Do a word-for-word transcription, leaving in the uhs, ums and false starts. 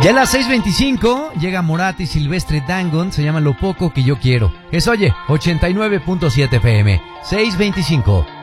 Ya a las seis veinticinco llega Morat y Silvestre Dangond, se llama Lo Poco Que Yo Quiero. Es Oye, ochenta y nueve punto siete F M, seis veinticinco.